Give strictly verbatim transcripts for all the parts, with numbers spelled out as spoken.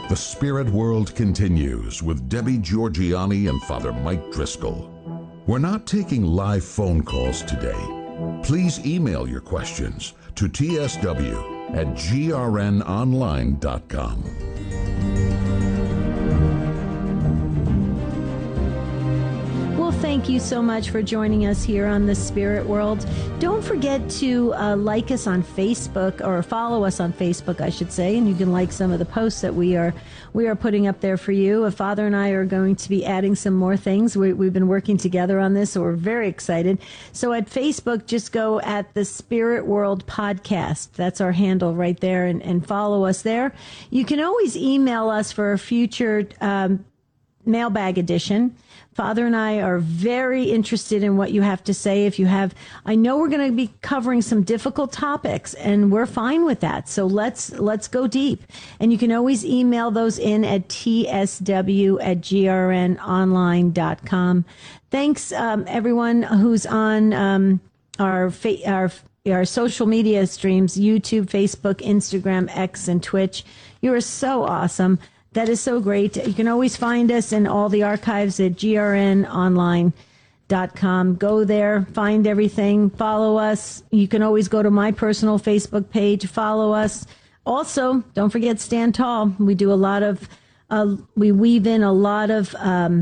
The Spirit World continues with Debbie Georgianni and Father Mike Driscoll. We're not taking live phone calls today. Please email your questions to t s w at g r n online dot com. Thank you so much for joining us here on the Spirit World. Don't forget to uh, like us on Facebook, or follow us on Facebook, I should say, and you can like some of the posts that we are we are putting up there for you. Uh, Father and I are going to be adding some more things. We, we've been working together on this, so we're very excited. So at Facebook, just go at the Spirit World Podcast. That's our handle right there, and, and follow us there. You can always email us for a future um, mailbag edition. Father and I are very interested in what you have to say. If you have, I know we're going to be covering some difficult topics, and we're fine with that. So let's let's go deep. And you can always email those in at t s w at g r n online dot com. Thanks, um, everyone who's on um, our fa- our our social media streams: YouTube, Facebook, Instagram, X, and Twitch. You are so awesome. That is so great. You can always find us in all the archives at g r n online dot com. Go there, find everything, follow us. You can always go to my personal Facebook page, follow us. Also, don't forget Stand Tall. We do a lot of, uh, we weave in a lot of um,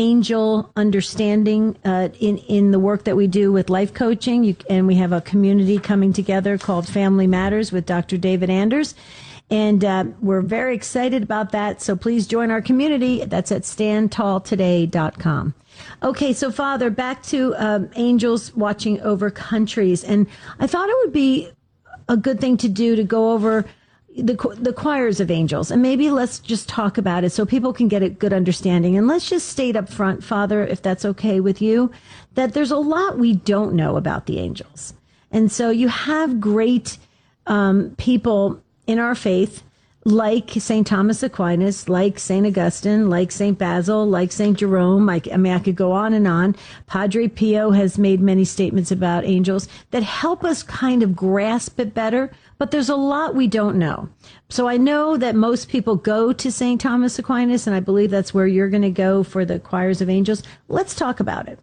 angel understanding uh, in, in the work that we do with life coaching. You, and we have a community coming together called Family Matters with Doctor David Anders. And uh, we're very excited about that. So please join our community. That's at stand tall today dot com. Okay, so Father, back to um, angels watching over countries. And I thought it would be a good thing to do to go over the the choirs of angels. And maybe let's just talk about it so people can get a good understanding. And let's just state up front, Father, if that's okay with you, that there's a lot we don't know about the angels. And so you have great um, people in our faith, like Saint Thomas Aquinas, like Saint Augustine, like Saint Basil, like Saint Jerome. I, I mean, I could go on and on. Padre Pio has made many statements about angels that help us kind of grasp it better, but there's a lot we don't know. So I know that most people go to Saint Thomas Aquinas, and I believe that's where you're going to go for the choirs of angels. Let's talk about it.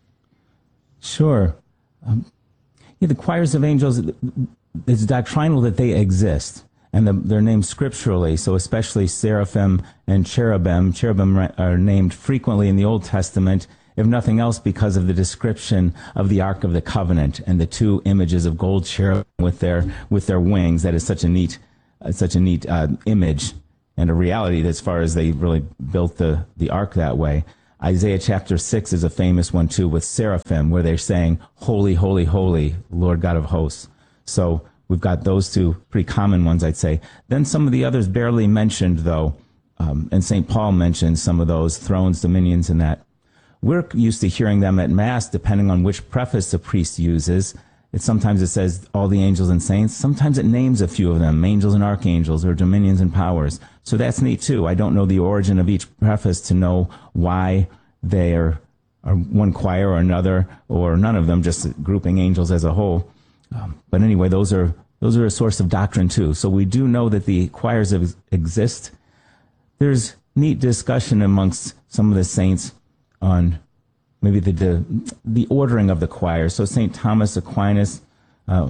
Sure. Um, yeah, the choirs of angels, it's doctrinal that they exist. And the, they're named scripturally, so especially seraphim and cherubim. Cherubim are named frequently in the Old Testament, if nothing else because of the description of the Ark of the Covenant and the two images of gold cherubim with their with their wings. That is such a neat, uh, such a neat uh, image and a reality as far as they really built the, the Ark that way. Isaiah chapter six is a famous one too, with seraphim, where they're saying, "Holy, holy, holy, Lord God of hosts." So we've got those two pretty common ones, I'd say. Then some of the others barely mentioned, though, um, and Saint Paul mentions some of those, thrones, dominions, and that. We're used to hearing them at Mass, depending on which preface the priest uses. It sometimes it says all the angels and saints. Sometimes it names a few of them, angels and archangels, or dominions and powers. So that's neat, too. I don't know the origin of each preface to know why they are, are one choir or another, or none of them, just grouping angels as a whole. Um, but anyway, those are those are a source of doctrine too. So we do know that the choirs ex- exist. There's neat discussion amongst some of the saints on maybe the the, the ordering of the choirs. So Saint Thomas Aquinas uh,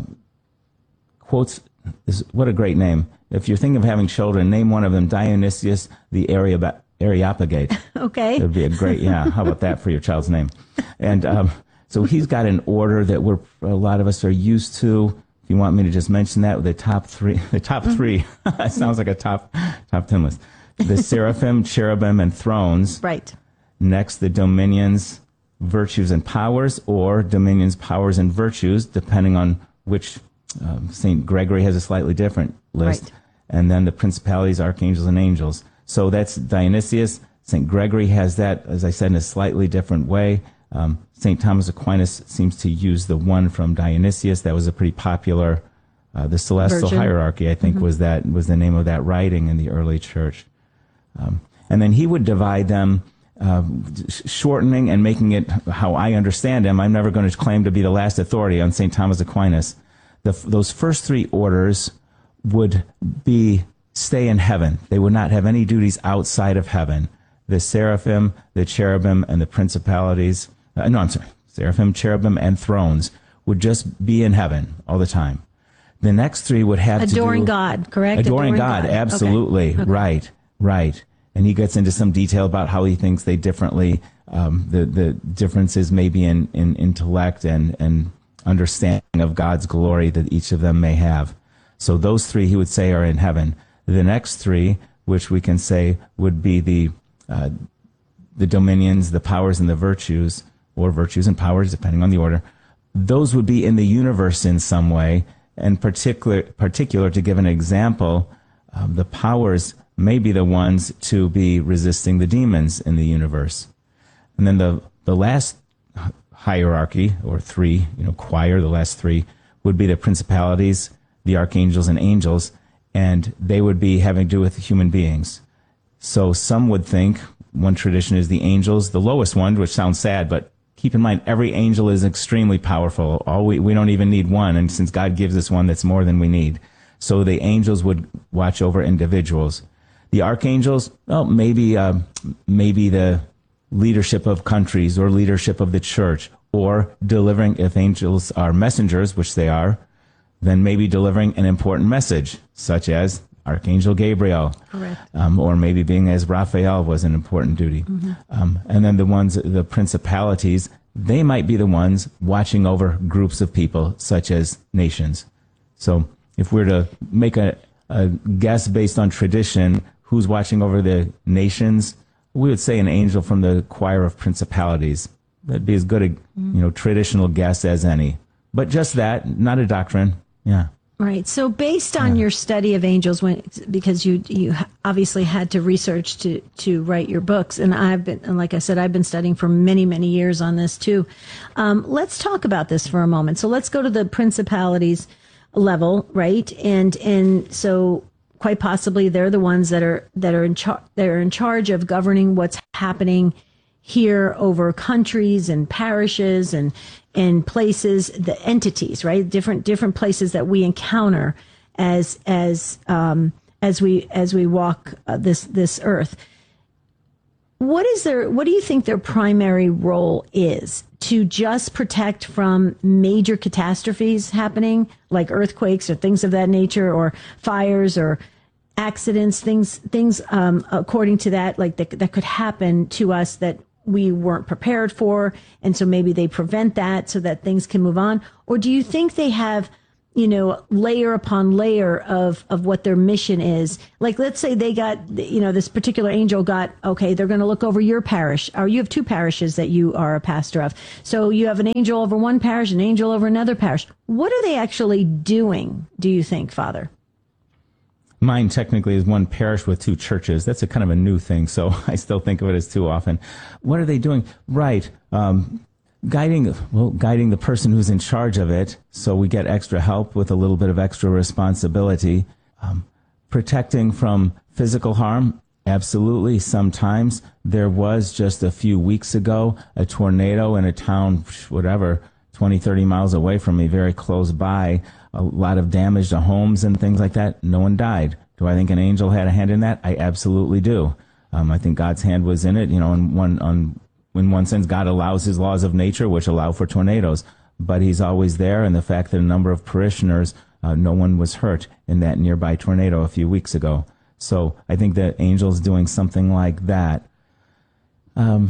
quotes this, what a great name. If you're thinking of having children, name one of them Dionysius the Areop- Areopagite. Okay. It would be a great, yeah, how about that for your child's name? And um, so he's got an order that we're a lot of us are used to. If you want me to just mention that, the top three, the top three, it sounds like a top top ten list. The seraphim, cherubim, and thrones. Right. Next, the dominions, virtues, and powers, or dominions, powers, and virtues, depending on which um, Saint Gregory has a slightly different list. Right. And then the principalities, archangels, and angels. So that's Dionysius. Saint Gregory has that, as I said, in a slightly different way. Um, Saint Thomas Aquinas seems to use the one from Dionysius. That was a pretty popular, uh, the Celestial Virgin. Hierarchy, I think, mm-hmm. was that was the name of that writing in the early church. Um, and then he would divide them, uh, shortening and making it how I understand him. I'm never going to claim to be the last authority on Saint Thomas Aquinas. The, those first three orders would be stay in heaven. They would not have any duties outside of heaven. The seraphim, the cherubim, and the principalities, uh, no, I'm sorry, seraphim, cherubim, and thrones would just be in heaven all the time. The next three would have adoring to do... Adoring God, correct? Adoring, adoring God, God, absolutely. Okay. Okay. Right, right. And he gets into some detail about how he thinks they differently, um, the, the differences maybe in, in intellect and, and understanding of God's glory that each of them may have. So those three he would say are in heaven. The next three, which we can say would be the uh, the dominions, the powers, and the virtues, or virtues and powers, depending on the order, those would be in the universe in some way. And particular, particular to give an example, um, the powers may be the ones to be resisting the demons in the universe. And then the, the last hierarchy, or three, you know, choir, the last three, would be the principalities, the archangels, and angels, and they would be having to do with human beings. So some would think, one tradition is the angels, the lowest one, which sounds sad, but keep in mind, every angel is extremely powerful. All we, we don't even need one, and since God gives us one, that's more than we need. So the angels would watch over individuals. The archangels, well, maybe uh, maybe the leadership of countries or leadership of the church, or delivering, if angels are messengers, which they are, then maybe delivering an important message, such as Archangel Gabriel. Correct. Um, or maybe being as Raphael was an important duty. Mm-hmm. Um, and then the ones, the principalities, they might be the ones watching over groups of people, such as nations. So if we're to make a, a guess based on tradition, who's watching over the nations, we would say an angel from the choir of principalities. That'd be as good a, mm-hmm. you know, traditional guess as any. But just that, not a doctrine. Yeah. Right. So based on yeah. your study of angels, when because you you obviously had to research to to write your books, and I've been, and like I said, I've been studying for many many years on this too. Um, let's talk about this for a moment. So let's go to the principalities level, right? And and so quite possibly they're the ones that are that are in charge. They're in charge of governing what's happening here over countries and parishes and and places, the entities, right? Different different places that we encounter as as um, as we as we walk uh, this this earth. What is their what do you think their primary role is? To just protect from major catastrophes happening, like earthquakes or things of that nature, or fires or accidents, things things um, according to that, like that, that could happen to us that we weren't prepared for, and so maybe they prevent that so that things can move on? Or do you think they have, you know, layer upon layer of of what their mission is? Like, let's say they got, you know, this particular angel got, okay, they're going to look over your parish, or you have two parishes that you are a pastor of. So you have an angel over one parish, an angel over another parish. What are they actually doing, do you think, Father? Mine technically is one parish with two churches. That's a kind of a new thing, so I still think of it as too often. What are they doing? Right. Um, guiding, well, guiding the person who's in charge of it, so we get extra help with a little bit of extra responsibility. Um, protecting from physical harm, absolutely. Sometimes there was just a few weeks ago a tornado in a town, whatever, twenty, thirty miles away from me, very close by. A lot of damage to homes and things like that. No one died. Do I think an angel had a hand in that? I absolutely do. Um, I think God's hand was in it. You know, in one, on, in one sense, God allows his laws of nature, which allow for tornadoes, but he's always there. And the fact that a number of parishioners, uh, no one was hurt in that nearby tornado a few weeks ago. So I think that angels doing something like that. Um,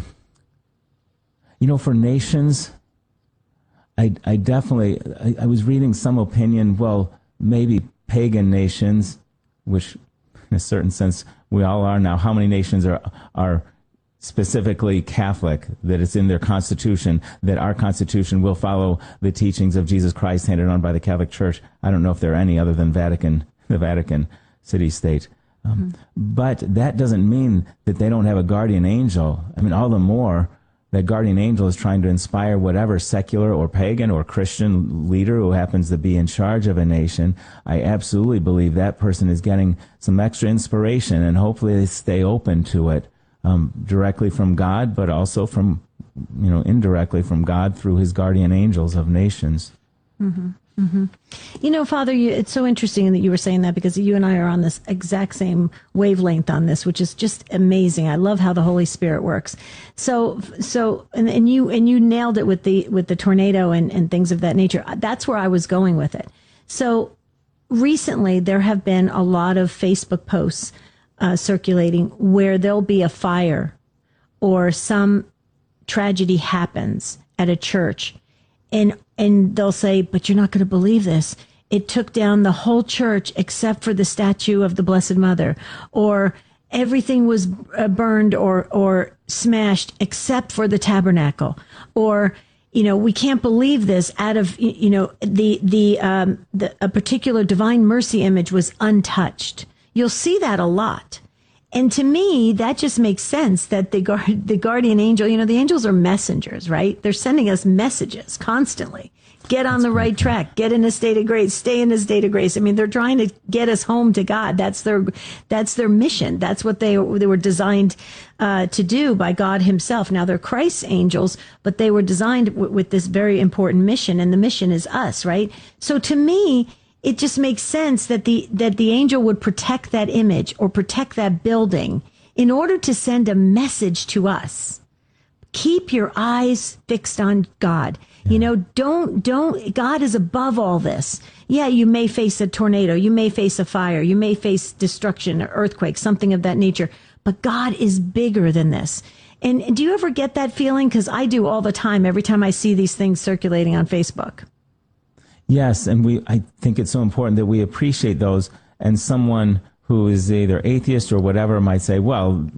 you know, for nations, I, I definitely, I, I was reading some opinion, well, maybe pagan nations, which in a certain sense we all are now. How many nations are are specifically Catholic, that it's in their constitution, that our constitution will follow the teachings of Jesus Christ handed on by the Catholic Church? I don't know if there are any other than Vatican, the Vatican city-state. Um, mm-hmm. But that doesn't mean that they don't have a guardian angel. I mean, all the more that guardian angel is trying to inspire whatever secular or pagan or Christian leader who happens to be in charge of a nation. I absolutely believe that person is getting some extra inspiration, and hopefully they stay open to it, um, directly from God, but also from, you know, indirectly from God through his guardian angels of nations. Mm-hmm. Mm-hmm. You know, Father, you, it's so interesting that you were saying that, because you and I are on this exact same wavelength on this, which is just amazing. I love how the Holy Spirit works. So, so, and, and you, and you nailed it with the, with the tornado and, and things of that nature. That's where I was going with it. So recently there have been a lot of Facebook posts uh, circulating where there'll be a fire or some tragedy happens at a church, and and they'll say, but you're not going to believe this. It took down the whole church except for the statue of the Blessed Mother, or everything was uh, burned or or smashed except for the tabernacle, or you know, we can't believe this. Out of you know the the um the a particular Divine Mercy image was untouched. You'll see that a lot. And to me, that just makes sense that the guard, the guardian angel, you know, the angels are messengers, right? They're sending us messages constantly. Get on the right track. Get in a state of grace. Stay in a state of grace. I mean, they're trying to get us home to God. That's their, that's their mission. That's what they, they were designed uh, to do by God himself. Now, they're Christ's angels, but they were designed w- with this very important mission, and the mission is us, right? So to me, it just makes sense that the that the angel would protect that image or protect that building in order to send a message to us. Keep your eyes fixed on God. Yeah. You know, don't don't God is above all this. Yeah, you may face a tornado, you may face a fire, you may face destruction, or earthquake, something of that nature, but God is bigger than this. And, and do you ever get that feeling? Because I do all the time, every time I see these things circulating on Facebook. Yes, and we I think it's so important that we appreciate those. And someone who is either atheist or whatever might say, well,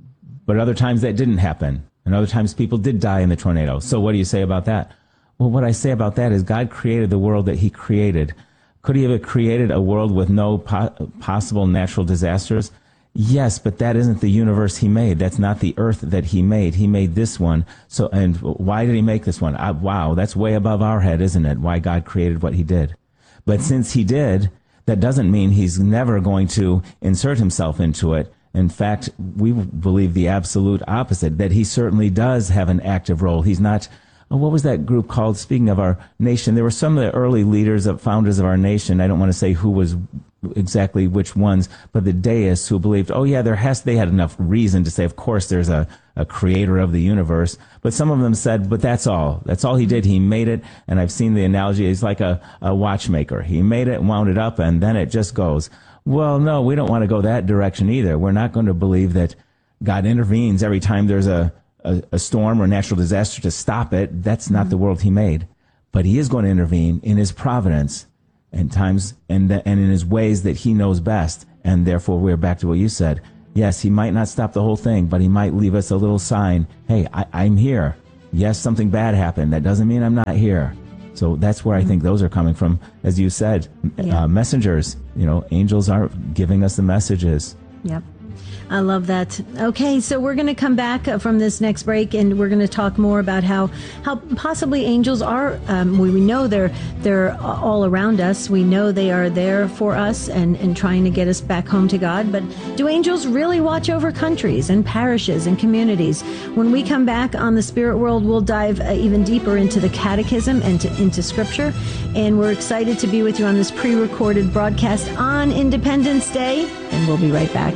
but other times that didn't happen. And other times people did die in the tornado. So what do you say about that? Well, what I say about that is God created the world that he created. Could he have created a world with no po- possible natural disasters? Yes, but that isn't the universe he made. That's not the earth that he made. He made this one. So, and why did he make this one? I, wow, that's way above our head, isn't it? Why God created what he did. But since he did, that doesn't mean he's never going to insert himself into it. In fact, we believe the absolute opposite, that he certainly does have an active role. He's not, oh, what was that group called? Speaking of our nation, there were some of the early leaders, of founders of our nation. I don't want to say who was exactly which ones, but the deists who believed, oh yeah, there has, they had enough reason to say, of course, there's a, a creator of the universe. But some of them said, but that's all. That's all he did. He made it. And I've seen the analogy. He's like a, a watchmaker. He made it, wound it up, and then it just goes. Well, no, we don't want to go that direction either. We're not going to believe that God intervenes every time there's a, a, a storm or a natural disaster to stop it. That's not mm-hmm. the world he made. But he is going to intervene in his providence and times and the, and in his ways that he knows best. And therefore, we're back to what you said. Yes, he might not stop the whole thing, but he might leave us a little sign. Hey, I, I'm here. Yes, something bad happened. That doesn't mean I'm not here. So that's where I think those are coming from. As you said, yeah. uh, messengers, you know, angels are giving us the messages. Yep. I love that. Okay, so we're going to come back from this next break, and we're going to talk more about how how possibly angels are. Um, we, we know they're they're all around us. We know they are there for us and, and trying to get us back home to God. But do angels really watch over countries and parishes and communities? When we come back on The Spirit World, we'll dive uh, even deeper into the Catechism and to, into Scripture. And we're excited to be with you on this pre-recorded broadcast on Independence Day. And we'll be right back.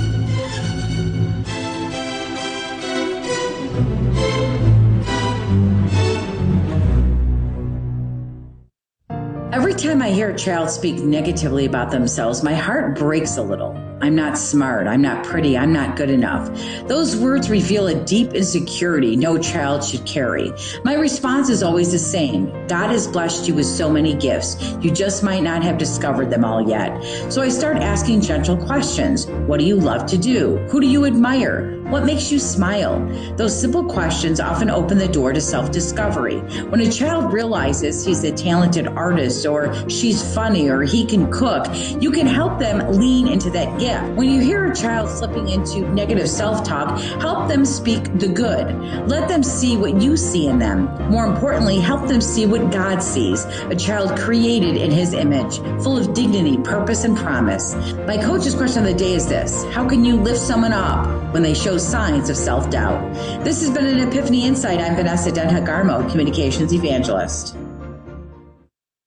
Every time I hear a child speak negatively about themselves, my heart breaks a little. I'm not smart. I'm not pretty. I'm not good enough. Those words reveal a deep insecurity no child should carry. My response is always the same. God has blessed you with so many gifts. You just might not have discovered them all yet. So I start asking gentle questions. What do you love to do? Who do you admire? What makes you smile? Those simple questions often open the door to self-discovery. When a child realizes he's a talented artist, or she's funny, or he can cook, you can help them lean into that gift. When you hear a child slipping into negative self-talk, help them speak the good. Let them see what you see in them. More importantly, help them see what God sees, a child created in his image, full of dignity, purpose, and promise. My coach's question of the day is this: how can you lift someone up when they show signs of self-doubt? This has been an Epiphany Insight. I'm Vanessa Denha Garmo, Communications Evangelist.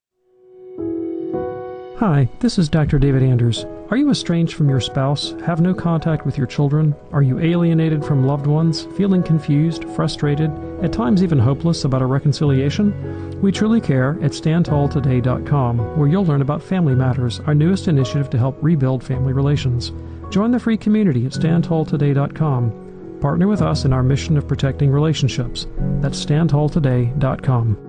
Hi, this is Doctor David Anders. Are you estranged from your spouse, have no contact with your children? Are you alienated from loved ones, feeling confused, frustrated, at times even hopeless about a reconciliation? We truly care at stand tall today dot com, where you'll learn about Family Matters, our newest initiative to help rebuild family relations. Join the free community at stand tall today dot com. Partner with us in our mission of protecting relationships. That's stand tall today dot com.